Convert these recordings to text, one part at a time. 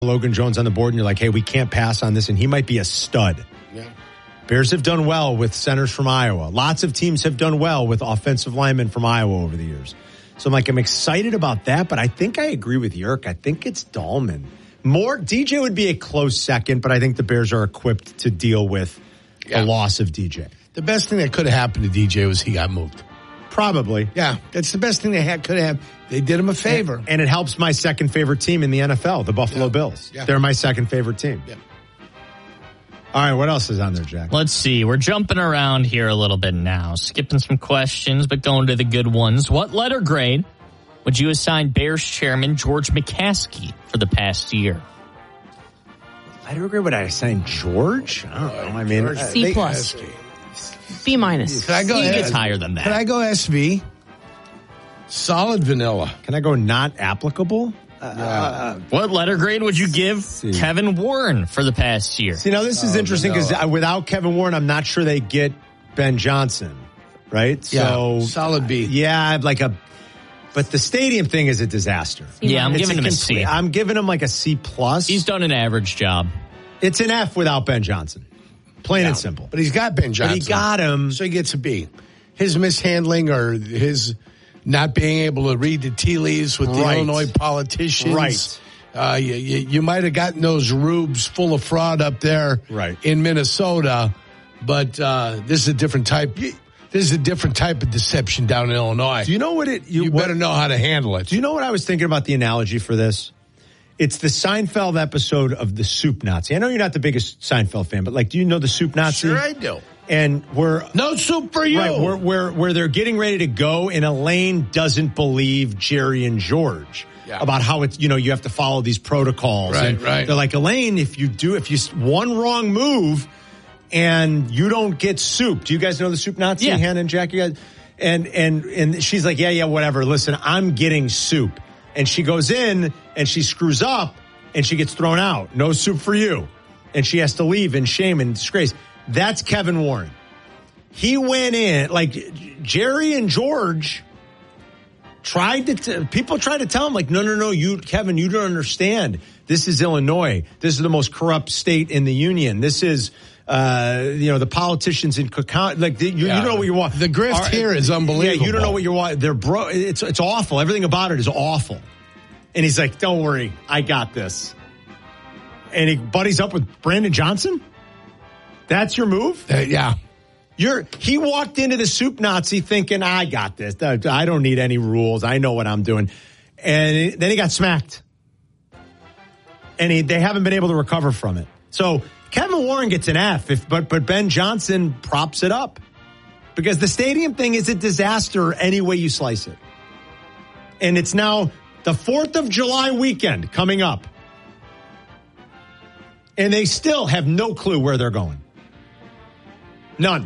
Logan Jones on the board and you're like, hey, we can't pass on this, and he might be a stud. Yeah. Bears have done well with centers from Iowa. Lots of teams have done well with offensive linemen from Iowa over the years. So I'm excited about that, but I think I agree with Yerk. I think it's Dahlman. DJ would be a close second, but I think the Bears are equipped to deal with the loss of DJ. The best thing that could have happened to DJ was he got moved. Probably. Yeah, that's the best thing they could have. They did him a favor. And it helps my second favorite team in the NFL, the Buffalo Bills. Yeah. They're my second favorite team. Yeah. All right, what else is on there, Jack? Let's see. We're jumping around here a little bit now, skipping some questions, but going to the good ones. What letter grade would you assign Bears chairman George McCaskey for the past year? What letter grade would I assign George? I don't know. I mean, C plus. B minus. Can I go? He gets higher than that. Can I go SV? Solid vanilla. Can I go not applicable? What letter grade would you give Kevin Warren for the past year? See, now this is interesting because without Kevin Warren, I'm not sure they get Ben Johnson, right? Yeah, so solid B. Yeah, but the stadium thing is a disaster. Yeah, I'm giving him a C. I'm giving him like a C plus. He's done an average job. It's an F without Ben Johnson. Plain and simple. But he's got Ben Johnson. But he got him. So he gets a B. His mishandling or his not being able to read the tea leaves with the Illinois politicians. Right. You might have gotten those rubes full of fraud up there in Minnesota, but this is a different type. This is a different type of deception down in Illinois. Do you know what you better know how to handle it. Do you know what I was thinking about the analogy for this? It's the Seinfeld episode of the Soup Nazi. I know you're not the biggest Seinfeld fan, but do you know the Soup Nazi? Sure I do. And no soup for you. Right, where they're getting ready to go, and Elaine doesn't believe Jerry and George about how it's, you have to follow these protocols. Right, and right. They're like, Elaine, if you one wrong move and you don't get soup. Do you guys know the Soup Nazi? Yeah. Hannah and Jack, you guys? And she's like, yeah, whatever. Listen, I'm getting soup. And she goes in and she screws up and she gets thrown out. No soup for you. And she has to leave in shame and disgrace. That's Kevin Warren. He went in, Jerry and George people tried to tell him, no, Kevin, you don't understand. This is Illinois. This is the most corrupt state in the union. This is, the politicians in Cook County. You don't know what you want. The grift here is unbelievable. Yeah, you don't know what you want. They're it's awful. Everything about it is awful. And he's like, don't worry, I got this. And he buddies up with Brandon Johnson? That's your move? Yeah. He walked into the Soup Nazi thinking, I got this. I don't need any rules. I know what I'm doing. And then he got smacked. And they haven't been able to recover from it. So Kevin Warren gets an F, but Ben Johnson props it up. Because the stadium thing is a disaster any way you slice it. And it's now the 4th of July weekend coming up. And they still have no clue where they're going. None.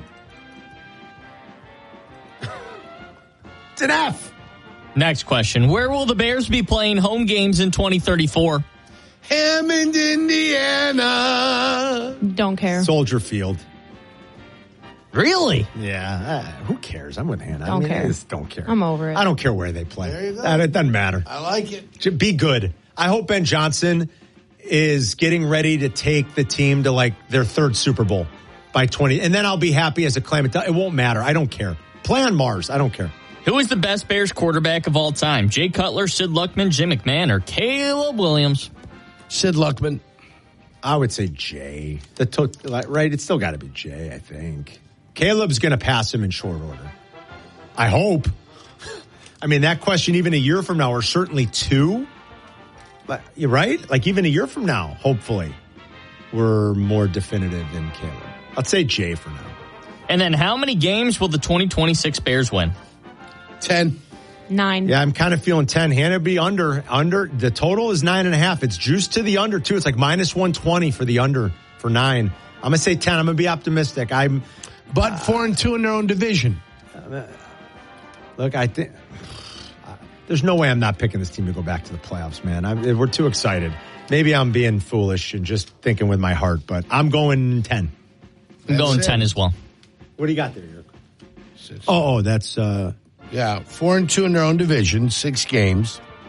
It's an F. Next question. Where will the Bears be playing home games in 2034? Hammond, Indiana. Don't care. Soldier Field. Really? Yeah. Who cares? I'm with Hannah. Don't care. I just don't care. I'm over it. I don't care where they play. There you go. It doesn't matter. I like it. Be good. I hope Ben Johnson is getting ready to take the team to their third Super Bowl by 20. And then I'll be happy as a claimant. It won't matter. I don't care. Play on Mars. I don't care. Who is the best Bears quarterback of all time? Jay Cutler, Sid Luckman, Jim McMahon, or Caleb Williams? Sid Luckman. I would say Jay. Right? It's still got to be Jay, I think. Caleb's going to pass him in short order. I hope. I mean, that question even a year from now, or certainly 2. But you're right. Even a year from now, hopefully, we're more definitive than Caleb. I'd say Jay for now. And then how many games will the 2026 Bears win? 10. 9. Yeah, I'm kind of feeling 10. Hannah be under. The total is 9.5. It's juiced to the under, too. It's minus 120 for the under for 9. I'm going to say 10. I'm going to be optimistic. But 4-2 in their own division. Look, I think there's no way I'm not picking this team to go back to the playoffs, man. We're too excited. Maybe I'm being foolish and just thinking with my heart, but I'm going 10. I'm going 10 as well. What do you got there, Eric? Oh, that's... Yeah, 4-2 in their own division, 6 games.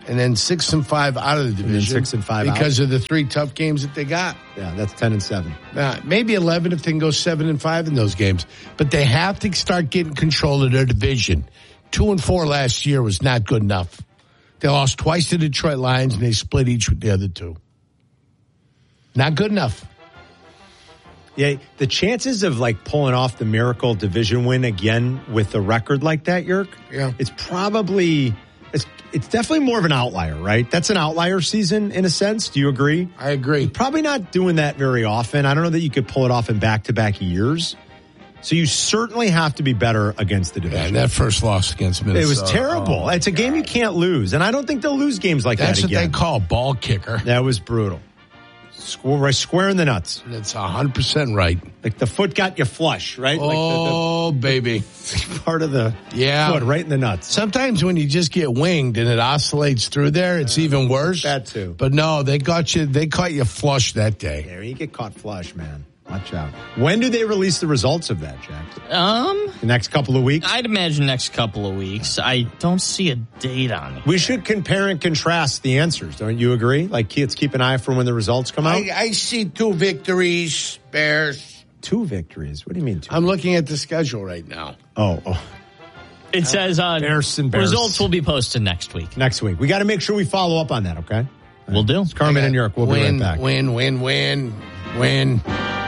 and then 6-5 out of the division. And then 6-5 because of the 3 tough games that they got. Yeah, that's 10-7. Maybe 11 if they can go 7-5 in those games. But they have to start getting control of their division. 2-4 last year was not good enough. They lost twice to Detroit Lions, and they split each with the other 2. Not good enough. Yeah, the chances of like pulling off the miracle division win again with a record like that, Yerk, it's probably it's definitely more of an outlier, right? That's an outlier season in a sense. Do you agree? I agree. You're probably not doing that very often. I don't know that you could pull it off in back-to-back years. So you certainly have to be better against the division. Yeah, that first loss against Minnesota. It was terrible. Oh, it's a game you can't lose, and I don't think they'll lose games like that again. That's what they call ball kicker. That was brutal. Square in the nuts. That's 100% right. Like the foot got you flush, right? Oh, like baby. Part of the foot right in the nuts. Sometimes when you just get winged and it oscillates through there, it's even worse. That too. But no, they caught you flush that day. Yeah, you get caught flush, man. Watch out. When do they release the results of that, Jack? The next couple of weeks? I'd imagine next couple of weeks. I don't see a date on it. We should compare and contrast the answers. Don't you agree? Like, let's keep an eye for when the results come out. I see 2 victories, Bears. 2 victories? What do you mean 2? I'm looking at the schedule right now. Oh. It says Bears. results will be posted next week. Next week. We got to make sure we follow up on that, okay? We'll do. It's Carmen and York. We'll be right back. Win.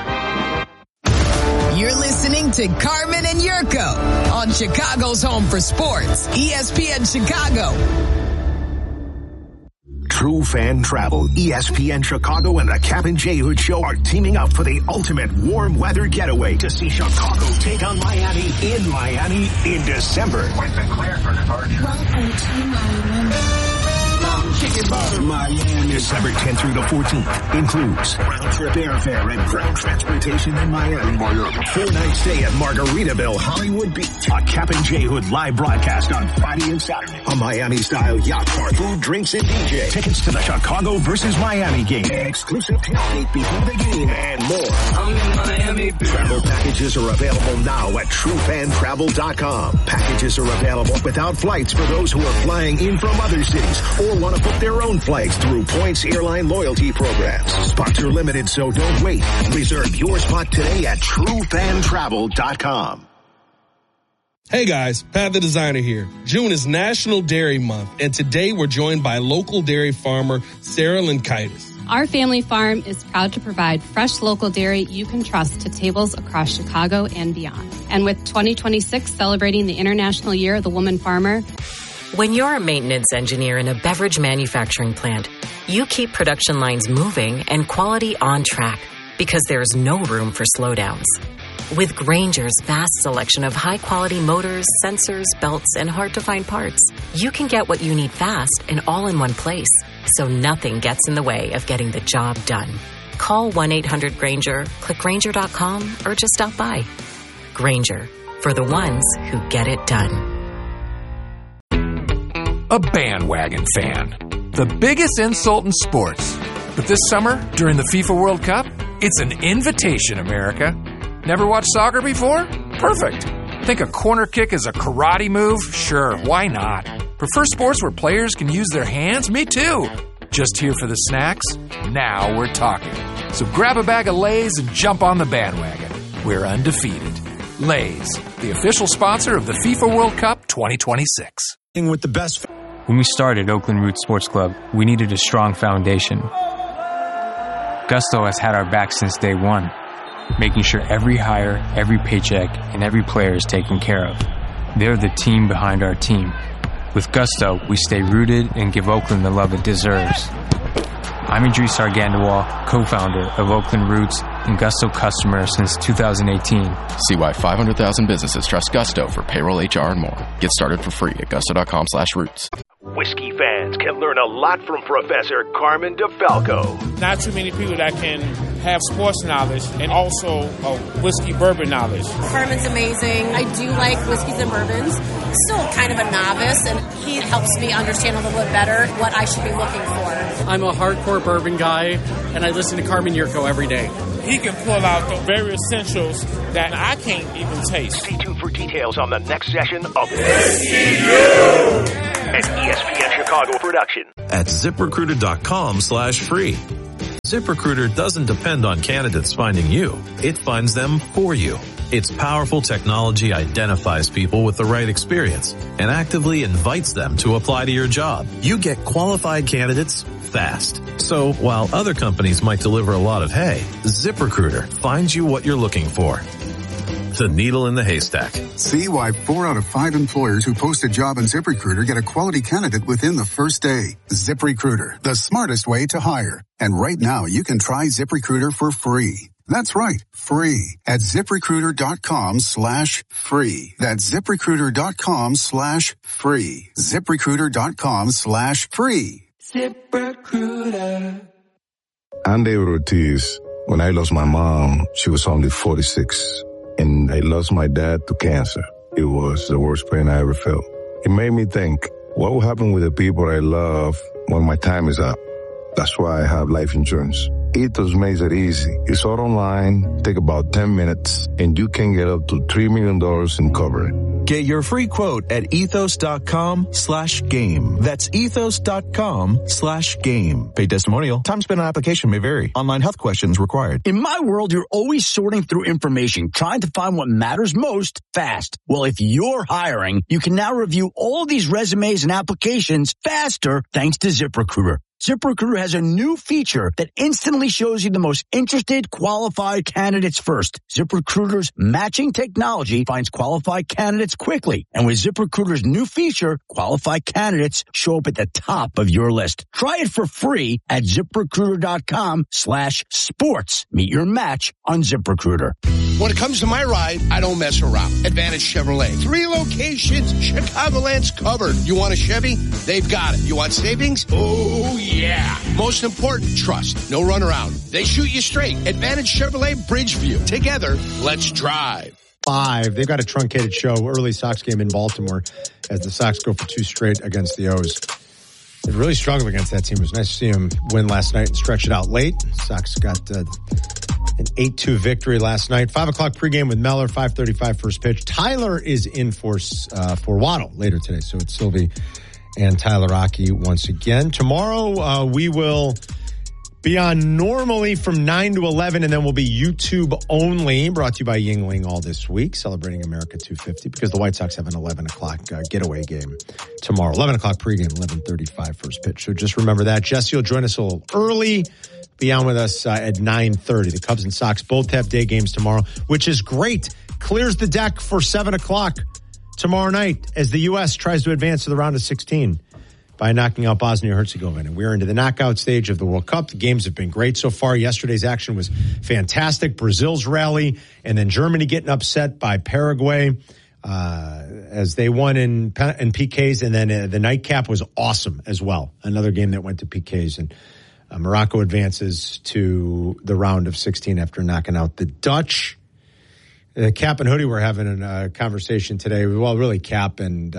You're listening to Carmen and Yurko on Chicago's Home for Sports, ESPN Chicago. True Fan Travel, ESPN Chicago, and the Captain J. Hood Show are teaming up for the ultimate warm weather getaway to see Chicago take on Miami in December. With the clear for departure. Welcome to Miami. Miami, December 10th through the 14th. Includes round-trip airfare and ground transportation in Miami. 4-night stay at Margaritaville, Hollywood Beach. A Captain J. Hood live broadcast on Friday and Saturday. A Miami-style yacht park, food, drinks, and DJ. Tickets to the Chicago versus Miami game. Exclusive tailgate before the game. And more. I'm in Miami. Travel packages are available now at TrueFanTravel.com. Packages are available without flights for those who are flying in from other cities or want to book their own flights through Points Airline loyalty programs. Spots are limited, so don't wait. Reserve your spot today at TrueFanTravel.com. Hey guys, Pat the Designer here. June is National Dairy Month, and today we're joined by local dairy farmer Sarah Linkaitis. Our family farm is proud to provide fresh local dairy you can trust to tables across Chicago and beyond. And with 2026 celebrating the International Year of the Woman Farmer, when you're a maintenance engineer in a beverage manufacturing plant, you keep production lines moving and quality on track because there's no room for slowdowns. With Grainger's vast selection of high-quality motors, sensors, belts, and hard-to-find parts, you can get what you need fast and all in one place, so nothing gets in the way of getting the job done. Call 1-800-GRAINGER, click Grainger.com, or just stop by. Grainger, for the ones who get it done. A bandwagon fan. The biggest insult in sports. But this summer, during the FIFA World Cup, it's an invitation, America. Never watched soccer before? Perfect. Think a corner kick is a karate move? Sure, why not? Prefer sports where players can use their hands? Me too. Just here for the snacks? Now we're talking. So grab a bag of Lay's and jump on the bandwagon. We're undefeated. Lay's, the official sponsor of the FIFA World Cup 2026. With the best. When we started Oakland Roots Sports Club, we needed a strong foundation. Gusto has had our back since day one, making sure every hire, every paycheck, and every player is taken care of. They're the team behind our team. With Gusto, we stay rooted and give Oakland the love it deserves. I'm Idris Argandawal, co-founder of Oakland Roots and Gusto customer since 2018. See why 500,000 businesses trust Gusto for payroll, HR, and more. Get started for free at gusto.com/roots. Whiskey fans can learn a lot from Professor Carmen DeFalco. Not too many people that can have sports knowledge and also whiskey bourbon knowledge. Carmen's amazing. I do like whiskeys and bourbons. Still kind of a novice, and he helps me understand a little bit better what I should be looking for. I'm a hardcore bourbon guy, and I listen to Carmen Yurko every day. He can pull out the very essentials that I can't even taste. Stay tuned for details on the next session of Whiskey U! An ESPN Chicago production. At ZipRecruiter.com/free. ZipRecruiter doesn't depend on candidates finding you. It finds them for you. Its powerful technology identifies people with the right experience and actively invites them to apply to your job. You get qualified candidates fast. So while other companies might deliver a lot of hay, ZipRecruiter finds you what you're looking for. The needle in the haystack. See why 4 out of 5 employers who post a job on ZipRecruiter get a quality candidate within the first day. ZipRecruiter, the smartest way to hire. And right now, you can try ZipRecruiter for free. That's right, free at ZipRecruiter.com/free. That's ZipRecruiter.com/free. ZipRecruiter.com/free. ZipRecruiter. I'm David Ortiz. When I lost my mom, she was only 46. And I lost my dad to cancer. It was the worst pain I ever felt. It made me think, what will happen with the people I love when my time is up? That's why I have life insurance. Ethos makes it easy. It's all online, take about 10 minutes, and you can get up to $3 million in coverage. Get your free quote at ethos.com/game. That's ethos.com/game. Paid testimonial. Time spent on application may vary. Online health questions required. In my world, you're always sorting through information, trying to find what matters most fast. Well, if you're hiring, you can now review all these resumes and applications faster thanks to ZipRecruiter. ZipRecruiter has a new feature that instantly shows you the most interested, qualified candidates first. ZipRecruiter's matching technology finds qualified candidates quickly. And with ZipRecruiter's new feature, qualified candidates show up at the top of your list. Try it for free at ZipRecruiter.com/sports. Meet your match on ZipRecruiter. When it comes to my ride, I don't mess around. Advantage Chevrolet. 3 locations, Chicagoland's covered. You want a Chevy? They've got it. You want savings? Oh, yeah. Most important, trust. No runaround. They shoot you straight. Advantage Chevrolet Bridgeview. Together, let's drive. 5. They've got a truncated show. Early Sox game in Baltimore as the Sox go for 2 straight against the O's. They've really struggled against that team. It was nice to see them win last night and stretch it out late. Sox got an 8-2 victory last night. 5 o'clock pregame with Meller, 5:35 first pitch. Tyler is in for Waddle later today. So it's Sylvie and Tyler Aki once again. Tomorrow, we will be on normally from 9 to 11, and then we'll be YouTube only, brought to you by Yingling all this week, celebrating America 250, because the White Sox have an 11 o'clock getaway game tomorrow. 11 o'clock pregame, 11:35 first pitch. So just remember that. Jesse will join us a little early. Be on with us at 9:30. The Cubs and Sox both have day games tomorrow, which is great. Clears the deck for 7 o'clock tomorrow night as the U.S. tries to advance to the round of 16 by knocking out Bosnia-Herzegovina. We're into the knockout stage of the World Cup. The games have been great so far. Yesterday's action was fantastic. Brazil's rally, and then Germany getting upset by Paraguay as they won in PKs, and then the nightcap was awesome as well. Another game that went to PKs, and Morocco advances to the round of 16 after knocking out the Dutch. Cap and Hoodie were having a conversation today. Well, really, Cap and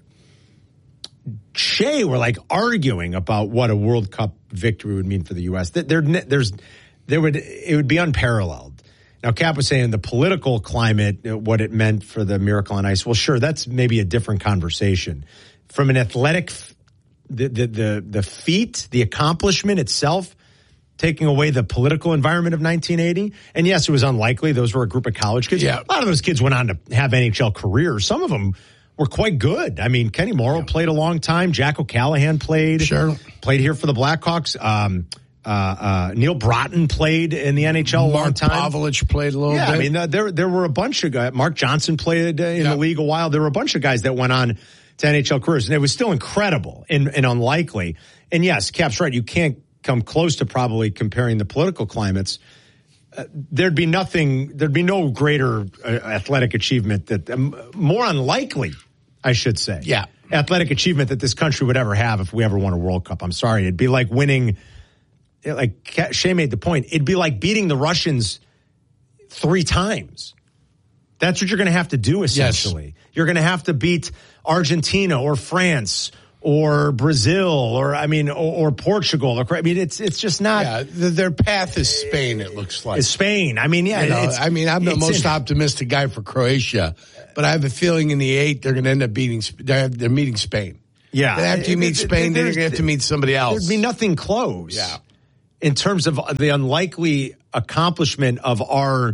Shea were like arguing about what a World Cup victory would mean for the U.S. It would be unparalleled. Now, Cap was saying the political climate, what it meant for the Miracle on Ice. Well, sure, that's maybe a different conversation. From an athletic the feat, the accomplishment itself, taking away the political environment of 1980. And yes, it was unlikely. Those were a group of college kids. Yeah. A lot of those kids went on to have NHL careers. Some of them were quite good. I mean, Kenny Morrow played a long time. Jack O'Callahan played. Sure. Played here for the Blackhawks. Neil Broughton played in the NHL a long time. Pavlich played a little bit. I mean, there were a bunch of guys. Mark Johnson played in the league a while. There were a bunch of guys that went on to NHL careers, and it was still incredible and unlikely. And yes, Cap's right. You can't come close to probably comparing the political climates. There'd be no greater athletic achievement more unlikely, I should say. Yeah. Athletic achievement that this country would ever have if we ever won a World Cup. I'm sorry. It'd be like winning, like Shea made the point, it'd be like beating the Russians 3 times. That's what you're going to have to do, essentially. Yes. You're going to have to beat Argentina or France or Brazil or Portugal. It's just not. Yeah, their path is Spain, it looks like. It's Spain. I'm the most optimistic guy for Croatia, but I have a feeling in the 8 they're going to end up they're meeting Spain. Yeah. And after you meet Spain, then you're going to have to meet somebody else. There'd be nothing close. Yeah. In terms of the unlikely accomplishment of our,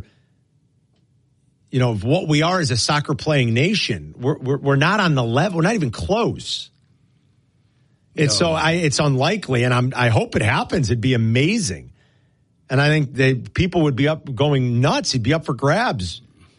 of what we are as a soccer playing nation. We're not on the level. We're not even close. It's unlikely, and I hope it happens. It'd be amazing. And I think people would be up going nuts. He'd be up for grabs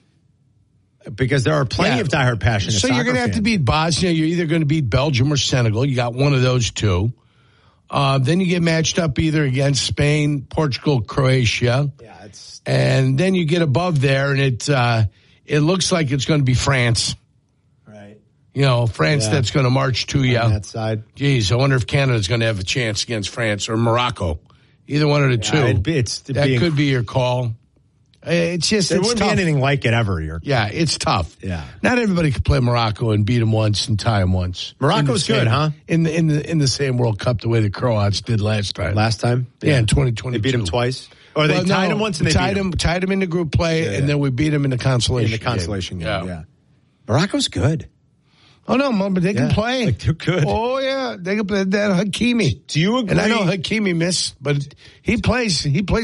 because there are plenty of diehard passionate soccer So you're going to have to beat Bosnia. You're either going to beat Belgium or Senegal. You got one of those two. Then you get matched up either against Spain, Portugal, Croatia. Yeah, and then you get above there, and it looks like it's going to be France. Right. France that's going to march to you. On that side. Geez, I wonder if Canada's going to have a chance against France or Morocco. Either one of the two. That could be your call. It's just there wouldn't tough. be anything like it ever. Yeah, it's tough. Yeah, not everybody could play Morocco and beat them once and tie them once. Morocco's good, huh? In the same World Cup, the way the Croats did last time. Yeah, in 2022. They beat them twice. Or they tied them once and they tied them in the group play, and then we beat them in the consolation game. Yeah. Morocco's good. Oh, no, but they can play. They're good. Oh, yeah. They can play that Hakimi. Do you agree? And I know Hakimi but he plays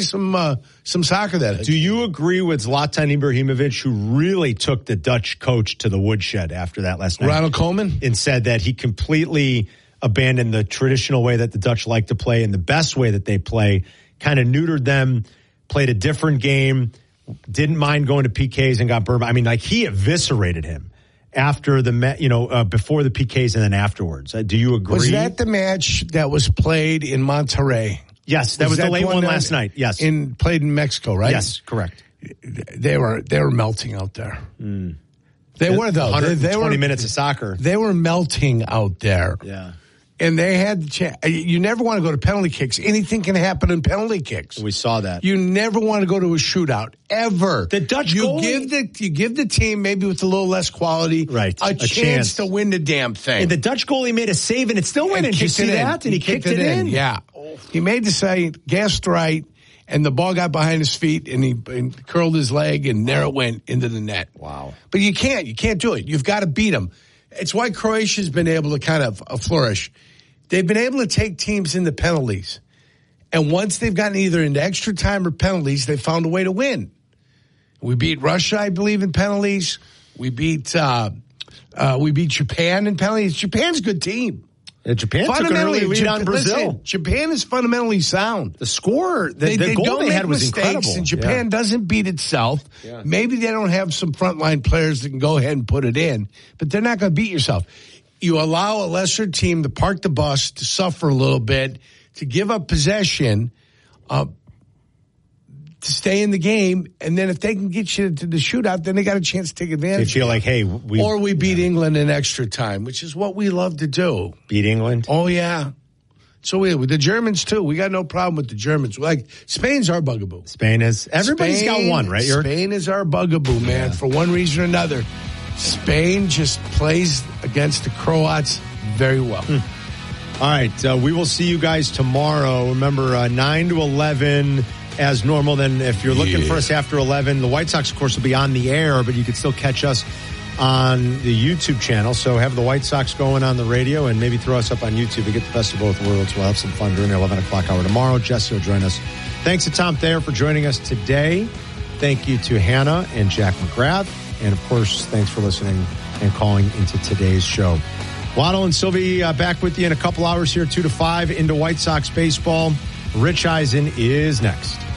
some soccer that. Do you agree with Zlatan Ibrahimovic, who really took the Dutch coach to the woodshed after that last night? Ronald Koeman? And said that he completely abandoned the traditional way that the Dutch like to play and the best way that they play, kind of neutered them, played a different game, didn't mind going to PKs and got burned. I mean, he eviscerated him. After before the PKs and then afterwards. Do you agree? Was that the match that was played in Monterrey? Yes, that was the late one last night. Yes, played in Mexico, right? Yes, correct. They were melting out there. Mm. They were though. 120 minutes of soccer. They were melting out there. Yeah. And they had the chance. You never want to go to penalty kicks. Anything can happen in penalty kicks. We saw that. You never want to go to a shootout ever. The Dutch goalie, you give the team maybe with a little less quality, a chance to win the damn thing. And the Dutch goalie made a save and it still went in. Did you see that? And he kicked it in. Yeah, he made the save, guessed right, and the ball got behind his feet and he curled his leg and there it went into the net. Wow! But you can't do it. You've got to beat them. It's why Croatia's been able to kind of flourish. They've been able to take teams into penalties. And once they've gotten either into extra time or penalties, they found a way to win. We beat Russia, I believe, in penalties. We beat Japan in penalties. Japan's a good team. Yeah, Japan took an early lead on Brazil. Listen, Japan is fundamentally sound. The score, the goal they had was incredible. And Japan doesn't beat itself. Yeah. Maybe they don't have some frontline players that can go ahead and put it in, but they're not going to beat yourself. You allow a lesser team to park the bus, to suffer a little bit, to give up possession, to stay in the game, and then if they can get you to the shootout, then they got a chance to take advantage. They feel like, hey, we beat England in extra time, which is what we love to do. Beat England? Oh, yeah. So with the Germans, too. We got no problem with the Germans. Spain's our bugaboo. Spain is. Everybody's got one, right? Spain is our bugaboo, man, for one reason or another. Spain just plays against the Croats very well. All right. We will see you guys tomorrow. Remember, 9 to 11 as normal. Then if you're looking for us after 11, the White Sox, of course, will be on the air, but you can still catch us on the YouTube channel. So have the White Sox going on the radio and maybe throw us up on YouTube to get the best of both worlds. We'll have some fun during the 11 o'clock hour tomorrow. Jesse will join us. Thanks to Tom Thayer for joining us today. Thank you to Hannah and Jack McGrath. And, of course, thanks for listening and calling into today's show. Waddle and Sylvie back with you in a couple hours here, 2 to 5, into White Sox baseball. Rich Eisen is next.